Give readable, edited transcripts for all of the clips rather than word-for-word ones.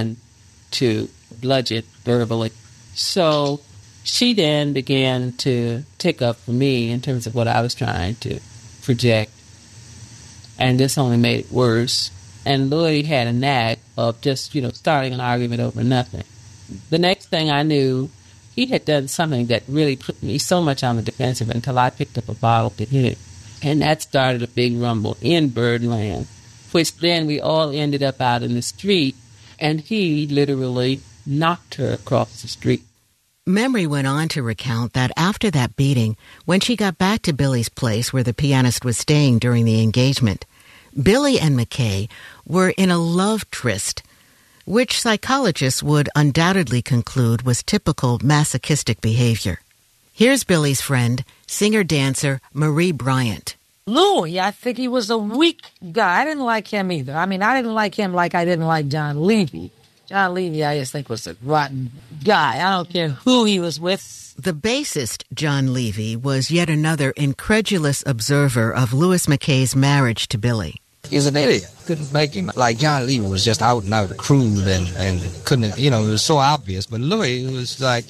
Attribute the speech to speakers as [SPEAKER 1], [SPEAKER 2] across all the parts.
[SPEAKER 1] began to bludgeon verbally. So she then began to tick up for me in terms of what I was trying to project. And this only made it worse. And Louis had a knack of just, starting an argument over nothing. The next thing I knew, he had done something that really put me so much on the defensive until I picked up a bottle to hit it. And that started a big rumble in Birdland, which then we all ended up out in the street, and he literally knocked her across the street.
[SPEAKER 2] Memory went on to recount that after that beating, when she got back to Billy's place where the pianist was staying during the engagement, Billy and McKay were in a love tryst, which psychologists would undoubtedly conclude was typical masochistic behavior. Here's Billy's friend, singer-dancer Marie Bryant.
[SPEAKER 3] Louis, I think he was a weak guy. I didn't like him either. I didn't like him like I didn't like John Levy. John Levy, I just think, was a rotten guy. I don't care who he was with.
[SPEAKER 2] The bassist, John Levy, was yet another incredulous observer of Louis McKay's marriage to Billy.
[SPEAKER 4] He was an idiot. Couldn't make him. Like John Levy was just out and out crude and couldn't, it was so obvious. But Louis was like,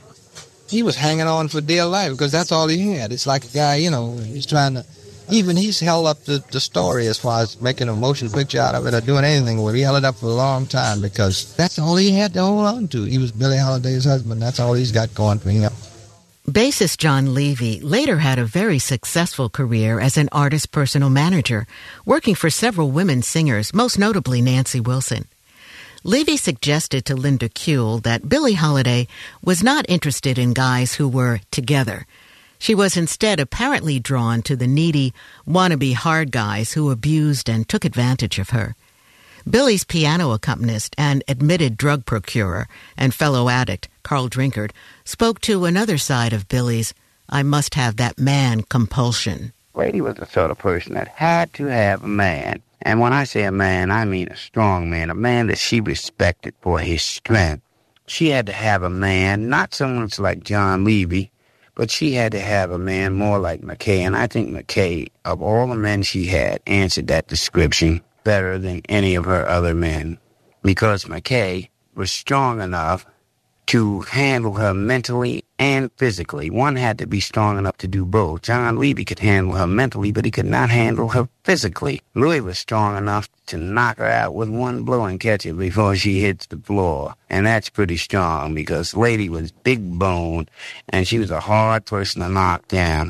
[SPEAKER 4] he was hanging on for dear life because that's all he had. It's like a guy, he's trying to, even he's held up the story as far as making a motion picture out of it or doing anything with it. He held it up for a long time because that's all he had to hold on to. He was Billie Holiday's husband. That's all he's got going for him.
[SPEAKER 2] Bassist John Levy later had a very successful career as an artist personal manager, working for several women singers, most notably Nancy Wilson. Levy suggested to Linda Kuehl that Billie Holiday was not interested in guys who were together. She was instead apparently drawn to the needy, wannabe hard guys who abused and took advantage of her. Billy's piano accompanist and admitted drug procurer and fellow addict, Carl Drinkard, spoke to another side of Billy's I must have that man compulsion.
[SPEAKER 5] Lady was the sort of person that had to have a man. And when I say a man, I mean a strong man, a man that she respected for his strength. She had to have a man, not so much like John Levy, but she had to have a man more like McKay. And I think McKay, of all the men she had, answered that description better than any of her other men, because McKay was strong enough to handle her mentally and physically. One had to be strong enough to do both. John Levy could handle her mentally, but he could not handle her physically. Louis was strong enough to knock her out with one blow and catch her before she hits the floor. And that's pretty strong because Lady was big boned and she was a hard person to knock down.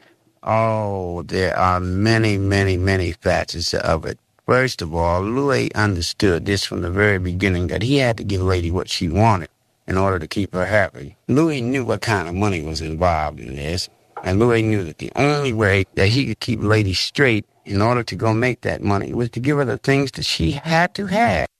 [SPEAKER 5] Oh, there are many, many, many facets of it. First of all, Louis understood this from the very beginning, that he had to give Lady what she wanted in order to keep her happy. Louis knew what kind of money was involved in this, and Louis knew that the only way that he could keep Lady straight in order to go make that money was to give her the things that she had to have.